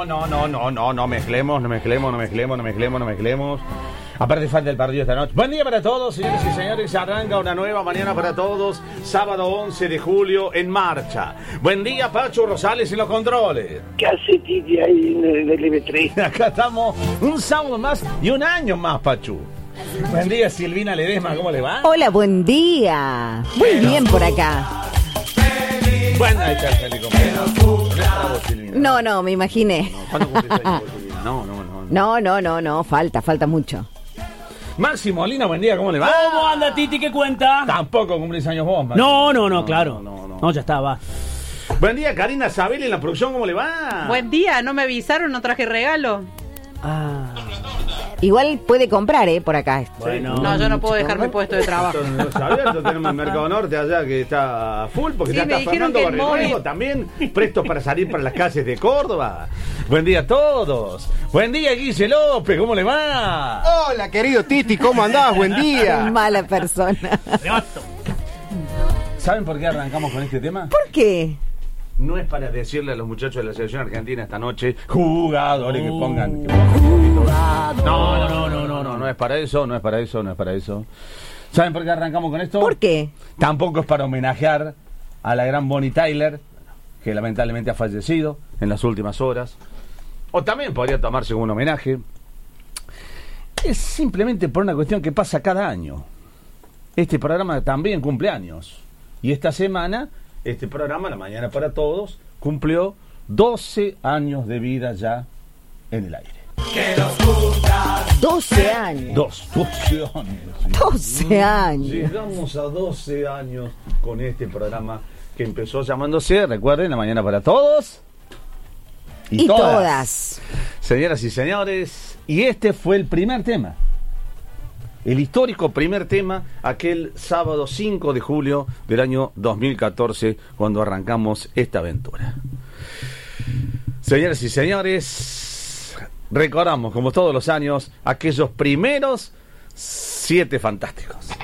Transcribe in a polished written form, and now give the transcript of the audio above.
no mezclemos. Aparte falta el partido esta noche. Buen día para todos, señores y señores. Arranca una nueva mañana para todos. Sábado 11 de julio en marcha. Buen día, Pacho Rosales en los controles. ¿Qué hace Titi ahí en el M3? Acá estamos un sábado más y un año más, Pachu. Buen día, Silvina Ledesma, ¿cómo le va? Hola, buen día. Muy bien por acá. Bueno, ahí está el feliz cumpleaños. No, me imaginé. ¿Cuándo cumplís años, Silvina? No, falta mucho. Maxi Molina, buen día, ¿cómo le va? ¿Cómo anda, Titi? ¿Qué cuenta? Tampoco cumplís años vos, Maxi. No, claro. No, ya está, va. Buen día, Karina Sabel en la producción, ¿cómo le va? Buen día, no me avisaron, no traje regalo. Igual puede comprar, por acá. Bueno. No, yo no puedo dejar mi puesto de trabajo. Abierto, tenemos el Mercado Norte allá que está full, porque Sí, ya me está dijeron Fernando que el Barrenuevo móvil. también, prestos para salir para las calles de Córdoba. Buen día a todos. Buen día, Guille López, ¿cómo le va? Hola, querido Titi, ¿cómo andás? Buen día. Mala persona. ¿Saben por qué arrancamos con este tema? ¿Por qué? No es para decirle a los muchachos de la selección argentina esta noche, jugadores que pongan un poquito. No es para eso. ¿Saben por qué arrancamos con esto? ¿Por qué? Tampoco es para homenajear a la gran Bonnie Tyler, que lamentablemente ha fallecido en las últimas horas. O también podría tomarse como un homenaje. Es simplemente por una cuestión que pasa cada año. Este programa también cumple años. Y esta semana, este programa, La Mañana para Todos, cumplió 12 años de vida ya en el aire. 12 años. 12 años. 12 años. Llegamos a 12 años con este programa que empezó llamándose, recuerden, La Mañana para Todos Y todas. Señoras y señores, y este fue el primer tema. El histórico primer tema, aquel sábado 5 de julio del año 2014, cuando arrancamos esta aventura. Señoras y señores, recordamos, como todos los años, aquellos primeros 7 fantásticos.